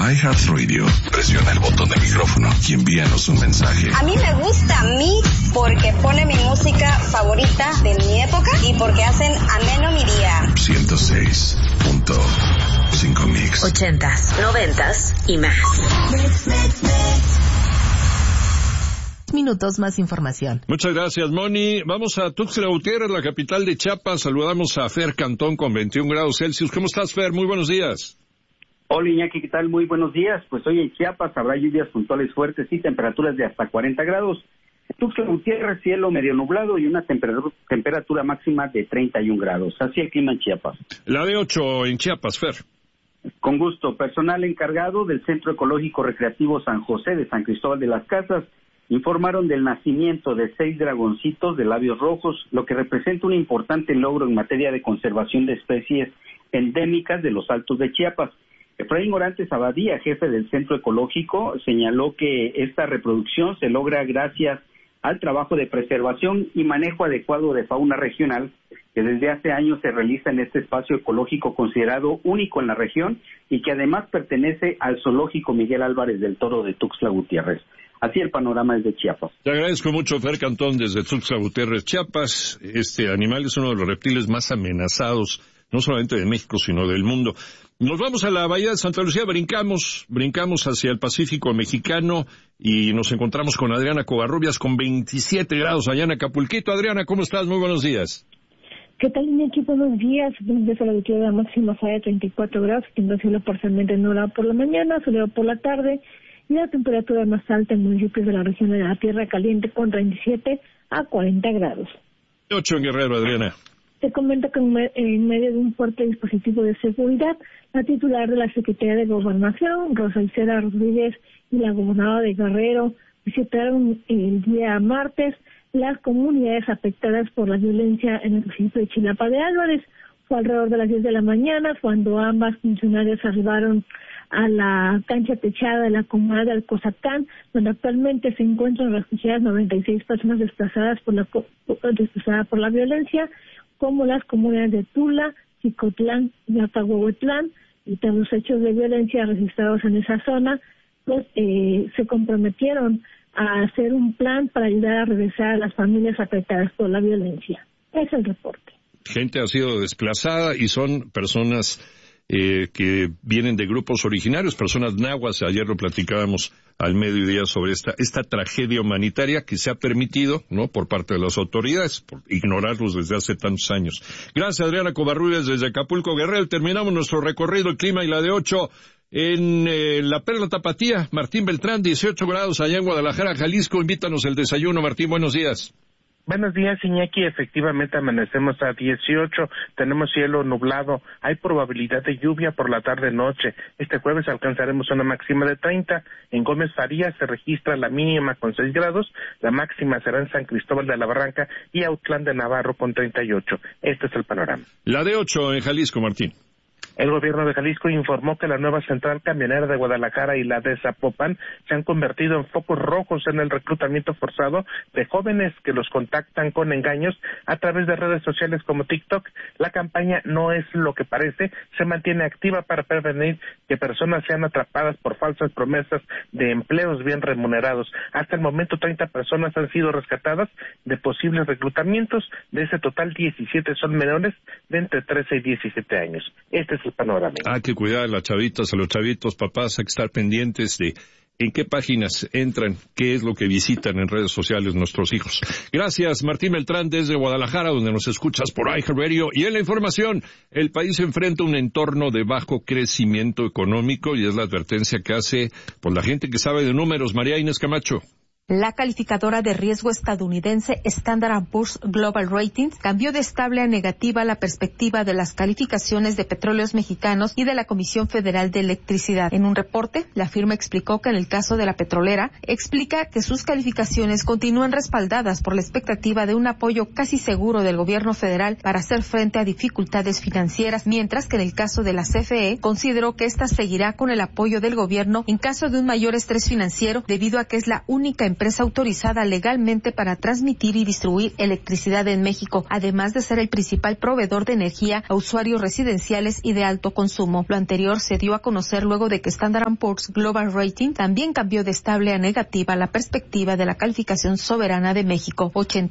iHeartRadio, presiona el botón de micrófono y envíanos un mensaje. A mí me gusta porque pone mi música favorita de mi época y porque hacen ameno mi día. 106.5 Mix. 80s, 90s y más. Minutos más información. Muchas gracias, Moni. Vamos a Tuxtla Gutiérrez, la capital de Chiapas. Saludamos a Fer Cantón con 21 grados Celsius. ¿Cómo estás, Fer? Muy buenos días. Hola, Iñaki, ¿qué tal? Muy buenos días. Pues hoy en Chiapas habrá lluvias puntuales fuertes y temperaturas de hasta 40 grados. En Tuxtla Gutiérrez, cielo medio nublado y una temperatura máxima de 31 grados. Así el clima en Chiapas. La de 8 en Chiapas, Fer. Con gusto. Personal encargado del Centro Ecológico Recreativo San José de San Cristóbal de las Casas informaron del nacimiento de 6 dragoncitos de labios rojos, lo que representa un importante logro en materia de conservación de especies endémicas de los Altos de Chiapas. Efraín Orantes Abadía, jefe del Centro Ecológico, señaló que esta reproducción se logra gracias al trabajo de preservación y manejo adecuado de fauna regional que desde hace años se realiza en este espacio ecológico considerado único en la región y que además pertenece al Zoológico Miguel Álvarez del Toro de Tuxtla Gutiérrez. Así el panorama es de Chiapas. Te agradezco mucho, Fer Cantón, desde Tuxtla Gutiérrez, Chiapas. Este animal es uno de los reptiles más amenazados, no solamente de México, sino del mundo. Nos vamos a la Bahía de Santa Lucía, brincamos hacia el Pacífico mexicano y nos encontramos con Adriana Covarrubias con 27 grados allá en Acapulquito. Adriana, ¿cómo estás? Muy buenos días. ¿Qué tal, Iñaki? Buenos días. Desde la altura máxima fue de 34 grados, teniendo cielo parcialmente nublado por la mañana, soleado por la tarde, y la temperatura más alta en municipios de la región de la Tierra Caliente con 37 a 40 grados. 8 en Guerrero, Adriana. Te comento que en medio de un fuerte dispositivo de seguridad, la titular de la Secretaría de Gobernación, Rosa Isela Rodríguez, y la gobernadora de Guerrero visitaron el día martes las comunidades afectadas por la violencia en el municipio de Chilapa de Álvarez. Fue alrededor de las 10 de la mañana cuando ambas funcionarias arribaron a la cancha techada de la comunidad de Alcozacán, donde actualmente se encuentran refugiadas 96 personas desplazadas por la violencia, como las comunidades de Tula, Chicotlán y Atahuehuetlán, y tras los hechos de violencia registrados en esa zona, pues se comprometieron a hacer un plan para ayudar a regresar a las familias afectadas por la violencia. Es el reporte. Gente ha sido desplazada y son personas que vienen de grupos originarios, personas nahuas. Ayer lo platicábamos al mediodía sobre esta tragedia humanitaria que se ha permitido, ¿no?, por parte de las autoridades, por ignorarlos desde hace tantos años. Gracias, Adriana Covarrubias, desde Acapulco, Guerrero. Terminamos nuestro recorrido, el clima y la de 8 en la Perla Tapatía. Martín Beltrán, 18 grados allá en Guadalajara, Jalisco. Invítanos el desayuno, Martín, buenos días. Buenos días, Iñaki. Efectivamente amanecemos a 18, tenemos cielo nublado, hay probabilidad de lluvia por la tarde-noche. Este jueves alcanzaremos una máxima de 30. En Gómez Farías se registra la mínima con 6 grados, la máxima será en San Cristóbal de la Barranca y Autlán de Navarro con 38. Este es el panorama. La de 8 en Jalisco, Martín. El gobierno de Jalisco informó que la nueva central camionera de Guadalajara y la de Zapopan se han convertido en focos rojos en el reclutamiento forzado de jóvenes que los contactan con engaños a través de redes sociales como TikTok. La campaña no es lo que parece, se mantiene activa para prevenir que personas sean atrapadas por falsas promesas de empleos bien remunerados. Hasta el momento 30 personas han sido rescatadas de posibles reclutamientos. De ese total 17 son menores de entre 13 y 17 años. Este es el panorama. Hay que cuidar a las chavitas, a los chavitos, papás, hay que estar pendientes de en qué páginas entran, qué es lo que visitan en redes sociales nuestros hijos. Gracias, Martín Beltrán, desde Guadalajara, donde nos escuchas por iHeartRadio. Y en la información, el país enfrenta un entorno de bajo crecimiento económico y es la advertencia que hace por la gente que sabe de números. María Inés Camacho. La calificadora de riesgo estadounidense Standard & Poor's Global Ratings cambió de estable a negativa la perspectiva de las calificaciones de petróleos mexicanos y de la Comisión Federal de Electricidad. En un reporte, la firma explicó que en el caso de la petrolera, explica que sus calificaciones continúan respaldadas por la expectativa de un apoyo casi seguro del gobierno federal para hacer frente a dificultades financieras, mientras que en el caso de la CFE, consideró que ésta seguirá con el apoyo del gobierno en caso de un mayor estrés financiero debido a que es la única empresa empresa autorizada legalmente para transmitir y distribuir electricidad en México, además de ser el principal proveedor de energía a usuarios residenciales y de alto consumo. Lo anterior se dio a conocer luego de que Standard & Poor's Global Rating también cambió de estable a negativa la perspectiva de la calificación soberana de México.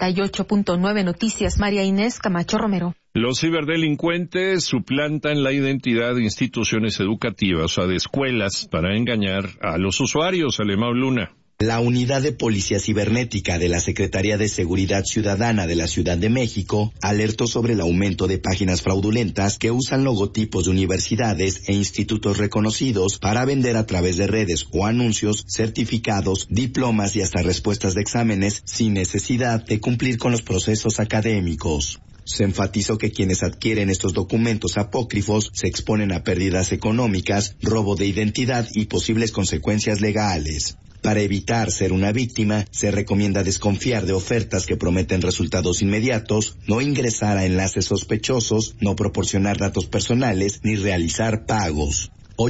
88.9 Noticias, María Inés Camacho Romero. Los ciberdelincuentes suplantan la identidad de instituciones educativas, o sea, de escuelas, para engañar a los usuarios. Alemão Luna. La Unidad de Policía Cibernética de la Secretaría de Seguridad Ciudadana de la Ciudad de México alertó sobre el aumento de páginas fraudulentas que usan logotipos de universidades e institutos reconocidos para vender a través de redes o anuncios, certificados, diplomas y hasta respuestas de exámenes sin necesidad de cumplir con los procesos académicos. Se enfatizó que quienes adquieren estos documentos apócrifos se exponen a pérdidas económicas, robo de identidad y posibles consecuencias legales. Para evitar ser una víctima, se recomienda desconfiar de ofertas que prometen resultados inmediatos, no ingresar a enlaces sospechosos, no proporcionar datos personales ni realizar pagos.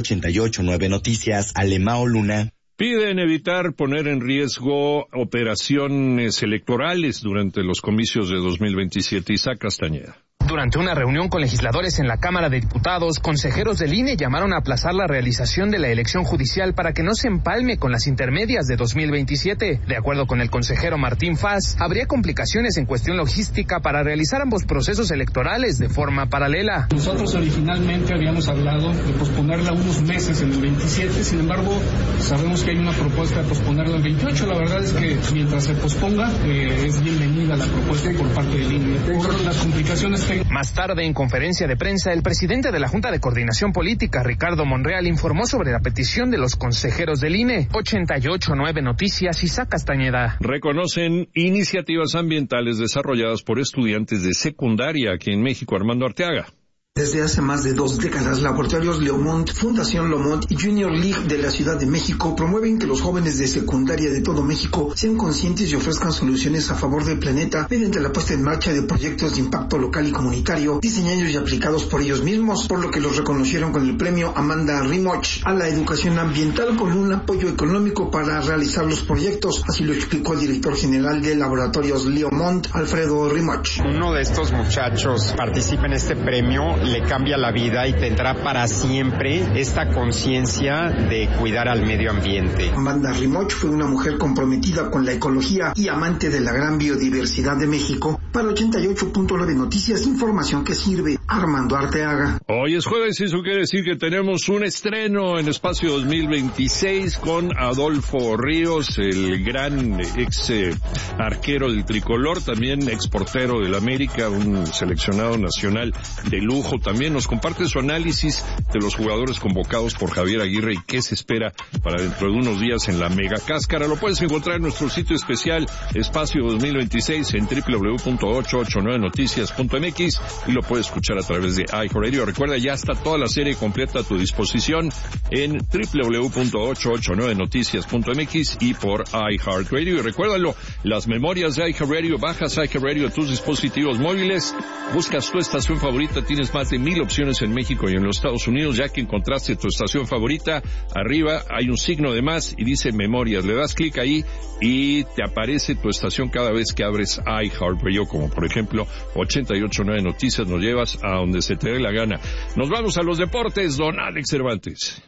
88.9 Noticias, Alemão Luna. Piden evitar poner en riesgo operaciones electorales durante los comicios de 2027. Isaac Castañeda. Durante una reunión con legisladores en la Cámara de Diputados, consejeros del INE llamaron a aplazar la realización de la elección judicial para que no se empalme con las intermedias de 2027. De acuerdo con el consejero Martín Faz, habría complicaciones en cuestión logística para realizar ambos procesos electorales de forma paralela. Nosotros originalmente habíamos hablado de posponerla unos meses en el 27, sin embargo, sabemos que hay una propuesta de posponerla en el 28. La verdad es que mientras se posponga, es bienvenida la propuesta por parte del INE. Por las complicaciones que... Más tarde, en conferencia de prensa, el presidente de la Junta de Coordinación Política, Ricardo Monreal, informó sobre la petición de los consejeros del INE. 88.9 Noticias, Isaac Castañeda. Reconocen iniciativas ambientales desarrolladas por estudiantes de secundaria aquí en México. Armando Arteaga. Desde hace más de 2 décadas, Laboratorios Leomont, Fundación Lomont y Junior League de la Ciudad de México promueven que los jóvenes de secundaria de todo México sean conscientes y ofrezcan soluciones a favor del planeta mediante la puesta en marcha de proyectos de impacto local y comunitario, diseñados y aplicados por ellos mismos, por lo que los reconocieron con el premio Amanda Rimoch a la educación ambiental con un apoyo económico para realizar los proyectos. Así lo explicó el director general de Laboratorios Leomont, Alfredo Rimoch. Uno de estos muchachos participa en este premio, le cambia la vida y tendrá para siempre esta conciencia de cuidar al medio ambiente. Amanda Rimoch fue una mujer comprometida con la ecología y amante de la gran biodiversidad de México. Para 88.9 Noticias, información que sirve. Armando Arteaga. Hoy es jueves y eso quiere decir que tenemos un estreno en Espacio 2026 con Adolfo Ríos, el gran ex arquero del tricolor, también ex portero del América, un seleccionado nacional de lujo. También nos comparte su análisis de los jugadores convocados por Javier Aguirre y qué se espera para dentro de unos días en la Mega Cáscara. Lo puedes encontrar en nuestro sitio especial Espacio 2026 en www.889noticias.mx y lo puedes escuchar a través de iHeartRadio. Recuerda, ya está toda la serie completa a tu disposición en www.889noticias.mx y por iHeartRadio. Y recuérdalo, las memorias de iHeartRadio, bajas iHeartRadio a tus dispositivos móviles, buscas tu estación favorita, tienes más de 1000 opciones en México y en los Estados Unidos. Ya que encontraste tu estación favorita, arriba hay un signo de más y dice memorias. Le das clic ahí y te aparece tu estación cada vez que abres iHeartRadio, como por ejemplo 88.9 Noticias. Nos llevas a donde se te dé la gana. Nos vamos a los deportes, don Alex Cervantes.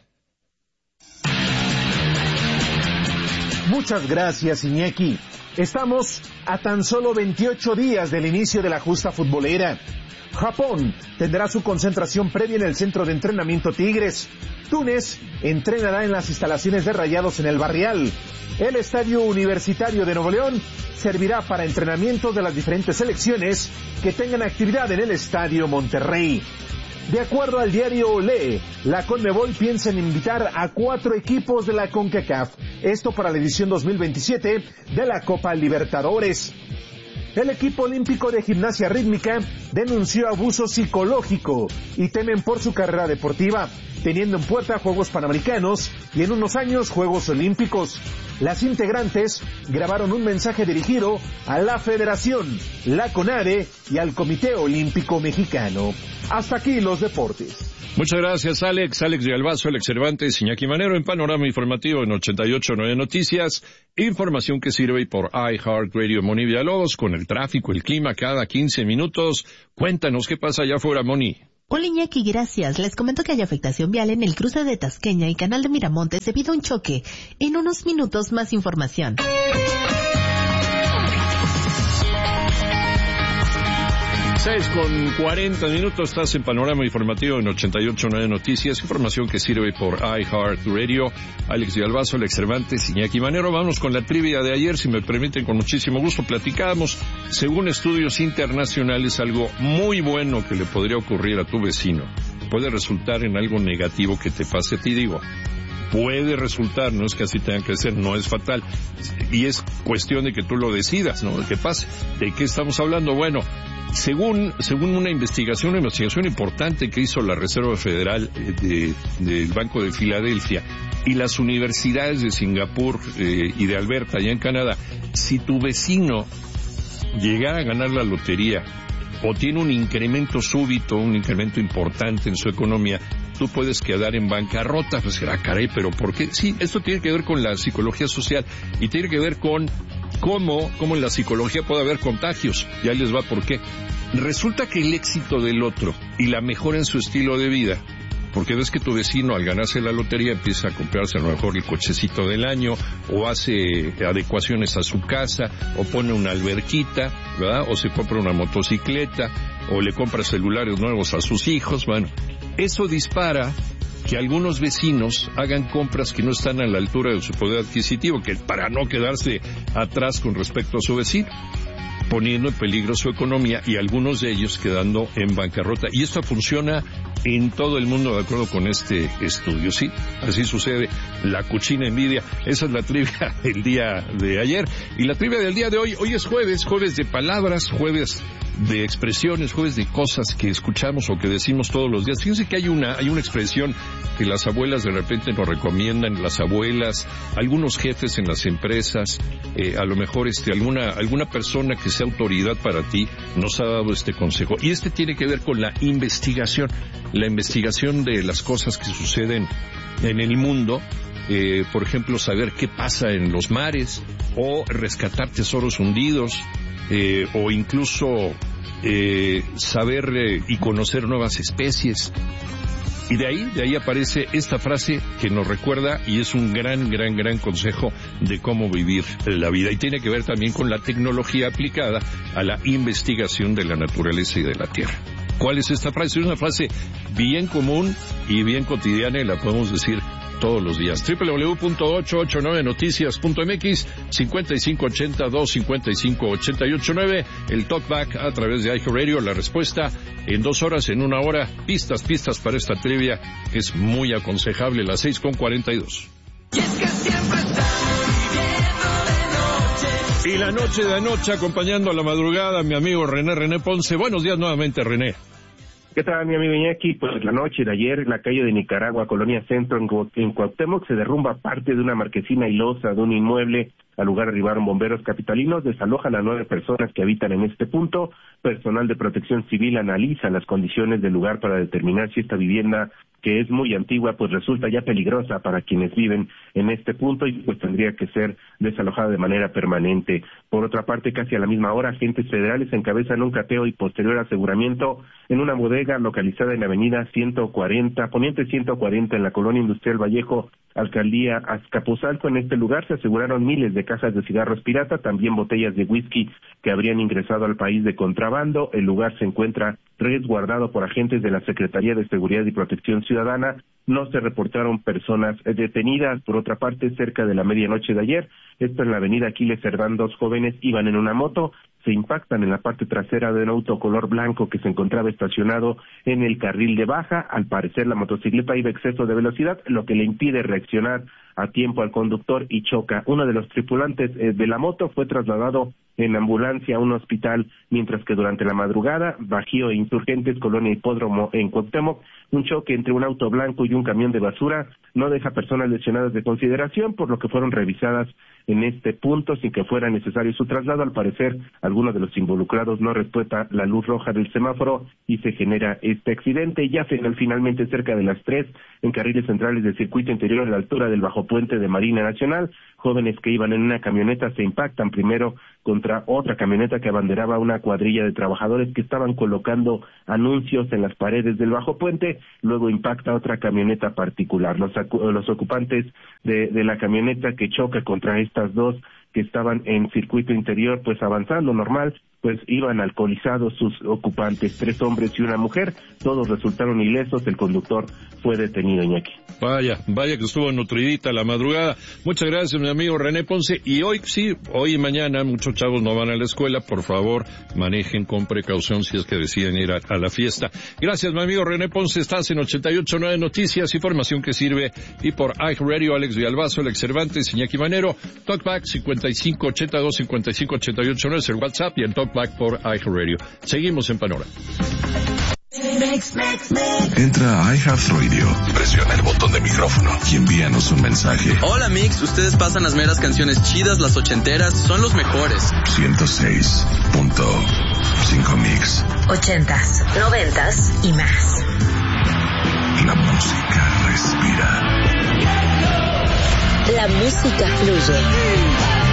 Muchas gracias, Iñaki. Estamos a tan solo 28 días del inicio de la justa futbolera. Japón tendrá su concentración previa en el centro de entrenamiento Tigres. Túnez entrenará en las instalaciones de Rayados en el Barrial. El Estadio Universitario de Nuevo León servirá para entrenamientos de las diferentes selecciones que tengan actividad en el Estadio Monterrey. De acuerdo al diario Olé, la Conmebol piensa en invitar a 4 equipos de la CONCACAF, esto para la edición 2027 de la Copa Libertadores. El equipo olímpico de gimnasia rítmica denunció abuso psicológico y temen por su carrera deportiva, teniendo en puerta Juegos Panamericanos y en unos años Juegos Olímpicos. Las integrantes grabaron un mensaje dirigido a la Federación, la CONADE y al Comité Olímpico Mexicano. Hasta aquí los deportes. Muchas gracias, Alex Villalbazo, Alex Cervantes, Iñaki Manero en Panorama Informativo en 88.9 Noticias. Información que sirve por iHeartRadio. Moni Villalobos, con el tráfico, el clima cada 15 minutos. Cuéntanos qué pasa allá afuera, Moni. Hola Iñaki, gracias. Les comento que hay afectación vial en el cruce de Tasqueña y Canal de Miramontes debido a un choque. En unos minutos más información. 6:40, estás en Panorama Informativo en 88.9 Noticias, información que sirve por iHeartRadio. Alex Villalbazo, Alex Cervantes, Iñaki Manero. Vamos con la trivia de ayer, si me permiten, con muchísimo gusto. Platicábamos, según estudios internacionales, algo muy bueno que le podría ocurrir a tu vecino. Puede resultar en algo negativo que te pase a ti, digo. Puede resultar, no es que así tenga que ser, no es fatal. Y es cuestión de que tú lo decidas, ¿no? ¿Qué pasa? ¿De qué estamos hablando? Bueno, según una investigación importante que hizo la Reserva Federal del Banco de Filadelfia y las universidades de Singapur y de Alberta, allá en Canadá, si tu vecino llegara a ganar la lotería o tiene un incremento súbito, un incremento importante en su economía, tú puedes quedar en bancarrota. Pues, caray, ¿pero por qué? Sí, esto tiene que ver con la psicología social y tiene que ver con cómo en la psicología puede haber contagios. Ya les va por qué. Resulta que el éxito del otro y la mejora en su estilo de vida, porque ves que tu vecino al ganarse la lotería empieza a comprarse a lo mejor el cochecito del año, o hace adecuaciones a su casa, o pone una alberquita, ¿verdad? O se compra una motocicleta, o le compra celulares nuevos a sus hijos. Bueno, eso dispara que algunos vecinos hagan compras que no están a la altura de su poder adquisitivo, que para no quedarse atrás con respecto a su vecino, poniendo en peligro su economía y algunos de ellos quedando en bancarrota. Y esto funciona en todo el mundo, de acuerdo con este estudio. Sí, así sucede. La cochina envidia. Esa es la trivia del día de ayer. Y la trivia del día de hoy es jueves de palabras, jueves de expresiones, jueves de cosas que escuchamos o que decimos todos los días. Fíjense que hay una expresión que las abuelas de repente nos recomiendan, las abuelas, algunos jefes en las empresas, a lo mejor alguna persona que sea autoridad para ti nos ha dado este consejo. Y tiene que ver con la investigación de las cosas que suceden en el mundo. Por ejemplo, saber qué pasa en los mares, o rescatar tesoros hundidos, o incluso saber y conocer nuevas especies. Y de ahí aparece esta frase que nos recuerda, y es un gran consejo de cómo vivir la vida. Y tiene que ver también con la tecnología aplicada a la investigación de la naturaleza y de la tierra. ¿Cuál es esta frase? Es una frase bien común y bien cotidiana, y la podemos decir todos los días. www.889noticias.mx, 5580-255-889, el talkback a través de iHeartRadio. La respuesta en 2 horas, en 1 hora. Pistas para esta trivia, que es muy aconsejable. Las 6:42. Y la noche de anoche, acompañando a la madrugada, mi amigo René Ponce. Buenos días nuevamente, René. ¿Qué tal, mi amigo Iñaki? Pues la noche de ayer, en la calle de Nicaragua, Colonia Centro, en Cuauhtémoc, se derrumba parte de una marquesina y losa de un inmueble. Al lugar arribaron bomberos capitalinos, desalojan a 9 personas que habitan en este punto. Personal de protección civil analiza las condiciones del lugar para determinar si esta vivienda, que es muy antigua, pues resulta ya peligrosa para quienes viven en este punto, y pues tendría que ser desalojada de manera permanente. Por otra parte, casi a la misma hora, agentes federales encabezan un cateo y posterior aseguramiento en una bodega localizada en la avenida Poniente 140, en la colonia industrial Vallejo, alcaldía Azcapotzalco. En este lugar se aseguraron miles de cajas de cigarros pirata, también botellas de whisky que habrían ingresado al país de contrabando. El lugar se encuentra resguardado por agentes de la Secretaría de Seguridad y Protección Ciudadana. No se reportaron personas detenidas. Por otra parte, cerca de la medianoche de ayer, esto en la avenida Aquiles Cerdán, 2 jóvenes iban en una moto, se impactan en la parte trasera de un auto color blanco que se encontraba estacionado en el carril de baja. Al parecer la motocicleta iba a exceso de velocidad, lo que le impide reaccionar a tiempo al conductor y choca. Uno de los tripulantes de la moto fue trasladado en ambulancia a un hospital, mientras que durante la madrugada, Bajío e Insurgentes, Colonia Hipódromo en Cuauhtémoc, un choque entre un auto blanco y un camión de basura no deja personas lesionadas de consideración, por lo que fueron revisadas en este punto sin que fuera necesario su traslado. Al parecer, alguno de los involucrados no respeta la luz roja del semáforo y se genera este accidente. Ya finalmente cerca de las 3, en carriles centrales del circuito interior a la altura del bajo puente de Marina Nacional, jóvenes que iban en una camioneta se impactan primero contra otra camioneta que abanderaba una cuadrilla de trabajadores que estaban colocando anuncios en las paredes del bajo puente, luego impacta otra camioneta particular. Los ocupantes de la camioneta que choca contra estas dos que estaban en circuito interior, pues avanzando normal, pues iban alcoholizados sus ocupantes, 3 hombres y una mujer, todos resultaron ilesos, el conductor fue detenido, Iñaki. Vaya que estuvo nutridita la madrugada. Muchas gracias, mi amigo René Ponce. Y hoy y mañana muchos chavos no van a la escuela, por favor, manejen con precaución si es que deciden ir a la fiesta. Gracias, mi amigo René Ponce, estás en 88.9 Noticias, información que sirve, y por iHeartRadio, Alex Villalbazo, Alex Cervantes, Iñaki Manero, Talkback 5582-5588 es el WhatsApp, y en Talkback por iHeartRadio. Seguimos en Panorama. Entra a iHeartRadio, presiona el botón de micrófono y envíanos un mensaje. Hola Mix, ustedes pasan las meras canciones chidas, las ochenteras, son los mejores. 106.5 Mix. 80s, 90s y más. La música respira. La música fluye.